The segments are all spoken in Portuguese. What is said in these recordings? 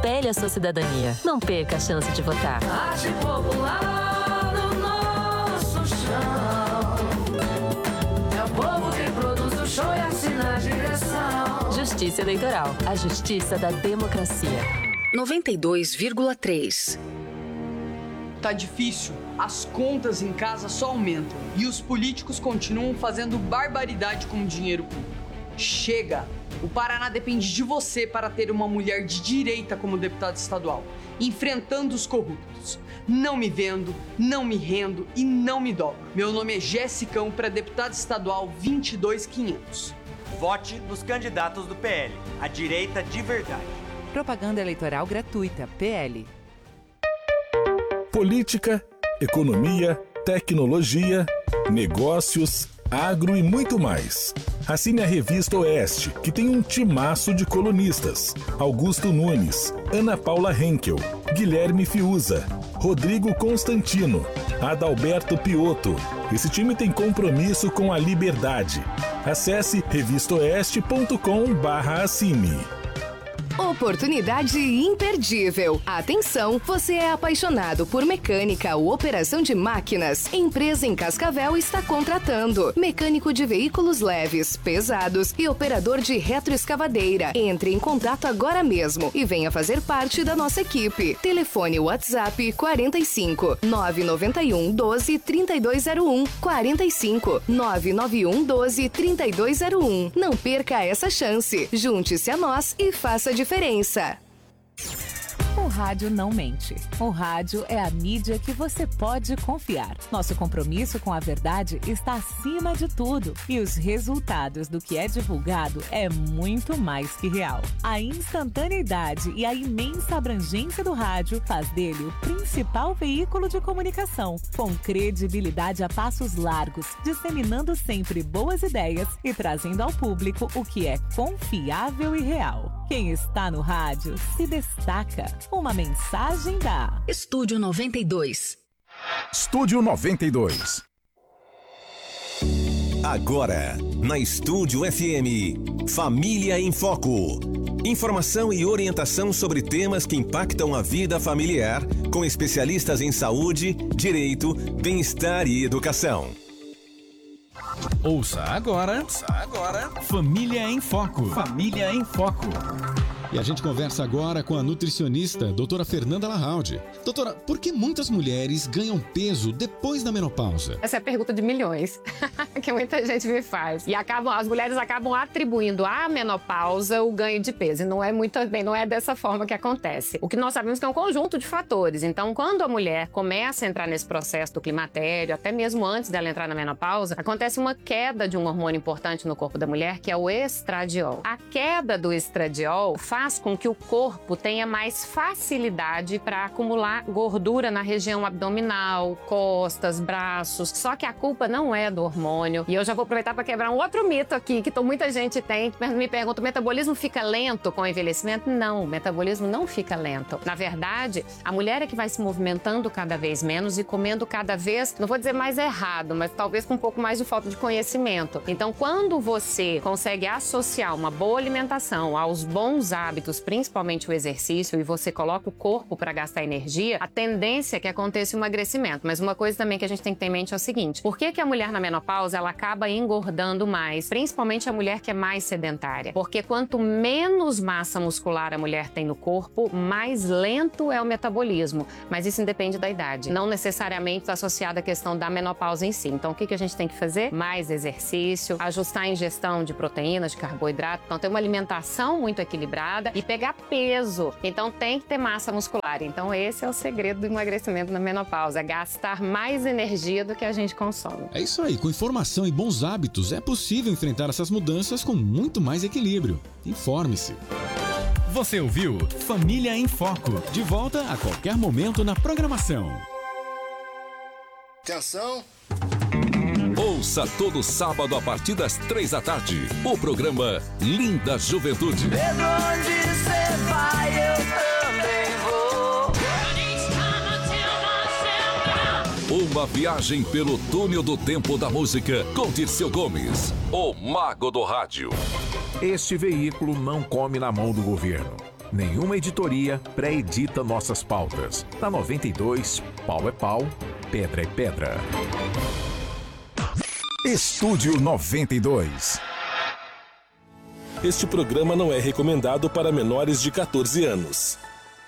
apele à sua cidadania. Não perca a chance de votar. Arte popular no nosso chão. É o povo que produz o show e assina a direção. Justiça Eleitoral, a justiça da democracia. 92,3. Tá difícil, as contas em casa só aumentam e os políticos continuam fazendo barbaridade com o dinheiro público. Chega! O Paraná depende de você para ter uma mulher de direita como deputada estadual, enfrentando os corruptos. Não me vendo, não me rendo e não me dobro. Meu nome é Jessicão para deputada estadual 22500. Vote nos candidatos do PL, a direita de verdade. Propaganda eleitoral gratuita, PL. Política, economia, tecnologia, negócios, agro e muito mais. Assine a Revista Oeste, que tem um timaço de colunistas. Augusto Nunes, Ana Paula Henkel, Guilherme Fiuza, Rodrigo Constantino, Adalberto Piotto. Esse time tem compromisso com a liberdade. Acesse revistaoeste.com/assine. Oportunidade imperdível. Atenção, você é apaixonado por mecânica ou operação de máquinas? Empresa em Cascavel está contratando mecânico de veículos leves, pesados e operador de retroescavadeira. Entre em contato agora mesmo e venha fazer parte da nossa equipe. Telefone WhatsApp 45 991 12 3201 45 991 12 3201. Não perca essa chance. Junte-se a nós e faça a diferença. O rádio não mente. O rádio é a mídia que você pode confiar. Nosso compromisso com a verdade está acima de tudo. E os resultados do que é divulgado é muito mais que real. A instantaneidade e a imensa abrangência do rádio faz dele o principal veículo de comunicação, com credibilidade a passos largos, disseminando sempre boas ideias e trazendo ao público o que é confiável e real. Quem está no rádio se destaca. Uma mensagem da Estúdio 92. Estúdio 92. Agora, na Estúdio FM, Família em Foco. Informação e orientação sobre temas que impactam a vida familiar, com especialistas em saúde, direito, bem-estar e educação. Ouça agora. Família em Foco. Família em Foco. E a gente conversa agora com a nutricionista, doutora Fernanda Larraudi. Doutora, por que muitas mulheres ganham peso depois da menopausa? Essa é a pergunta de milhões que muita gente me faz. E as mulheres acabam atribuindo à menopausa o ganho de peso. E não é dessa forma que acontece. O que nós sabemos que é um conjunto de fatores. Então, quando a mulher começa a entrar nesse processo do climatério, até mesmo antes dela entrar na menopausa, acontece uma queda de um hormônio importante no corpo da mulher, que é o estradiol. A queda do estradiol faz com que o corpo tenha mais facilidade para acumular gordura na região abdominal, costas, braços. Só que a culpa não é do hormônio. E eu já vou aproveitar para quebrar um outro mito aqui, que muita gente tem, me pergunta, o metabolismo fica lento com o envelhecimento? Não, o metabolismo não fica lento. Na verdade, a mulher é que vai se movimentando cada vez menos e comendo cada vez, não vou dizer mais errado, mas talvez com um pouco mais de falta de conhecimento. Então, quando você consegue associar uma boa alimentação aos bons hábitos, principalmente o exercício, e você coloca o corpo para gastar energia, a tendência é que aconteça um emagrecimento. Mas uma coisa também que a gente tem que ter em mente é o seguinte: por que a mulher na menopausa ela acaba engordando mais? Principalmente a mulher que é mais sedentária. Porque quanto menos massa muscular a mulher tem no corpo, mais lento é o metabolismo. Mas isso independe da idade. Não necessariamente está associado à questão da menopausa em si. Então o que a gente tem que fazer? Mais exercício, ajustar a ingestão de proteínas, de carboidrato. Então ter uma alimentação muito equilibrada e pegar peso. Então tem que ter massa muscular. Então esse é o segredo do emagrecimento na menopausa, é gastar mais energia do que a gente consome. É isso aí, com informação e bons hábitos é possível enfrentar essas mudanças com muito mais equilíbrio. Informe-se. Você ouviu Família em Foco. De volta a qualquer momento na programação. Atenção! Ouça todo sábado a partir das 3 da tarde o programa Linda Juventude. Pedro, onde você vai, eu também vou. Uma viagem pelo túnel do tempo da música com Dirceu Gomes, o mago do rádio. Este veículo não come na mão do governo. Nenhuma editoria pré-edita nossas pautas. Na 92, pau é pau, pedra é pedra. Estúdio 92. Este programa não é recomendado para menores de 14 anos.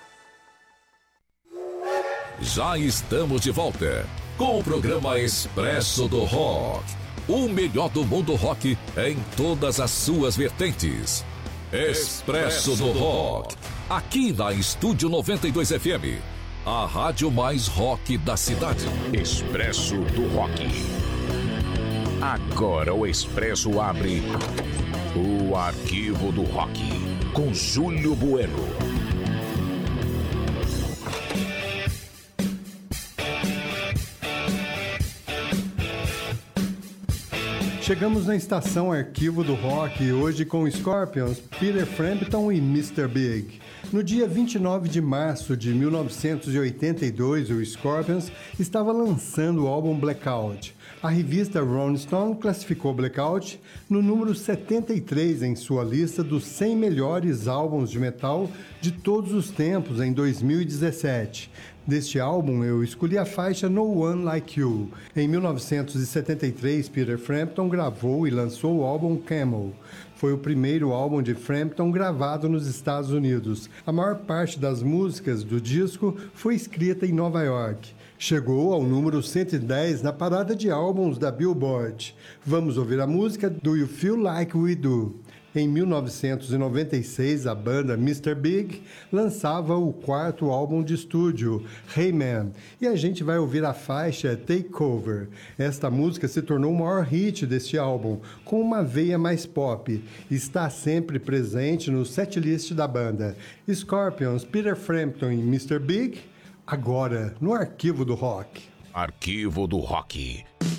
Já estamos de volta com o programa Expresso do Rock. O melhor do mundo rock em todas as suas vertentes. Expresso do Rock. Aqui na Estúdio 92 FM. A rádio mais rock da cidade. Expresso do Rock. Agora o Expresso abre o Arquivo do Rock com Júlio Bueno. Chegamos na estação Arquivo do Rock, hoje com Scorpions, Peter Frampton e Mr. Big. No dia 29 de março de 1982, o Scorpions estava lançando o álbum Blackout. A revista Rolling Stone classificou Blackout no número 73 em sua lista dos 100 melhores álbuns de metal de todos os tempos em 2017. Deste álbum, eu escolhi a faixa No One Like You. Em 1973, Peter Frampton gravou e lançou o álbum Camel. Foi o primeiro álbum de Frampton gravado nos Estados Unidos. A maior parte das músicas do disco foi escrita em Nova York. Chegou ao número 110 na parada de álbuns da Billboard. Vamos ouvir a música Do You Feel Like We Do? Em 1996, a banda Mr. Big lançava o quarto álbum de estúdio, Hey Man, e a gente vai ouvir a faixa Take Over. Esta música se tornou o maior hit deste álbum, com uma veia mais pop, e está sempre presente no setlist da banda. Scorpions, Peter Frampton e Mr. Big, agora no Arquivo do Rock. Arquivo do Rock.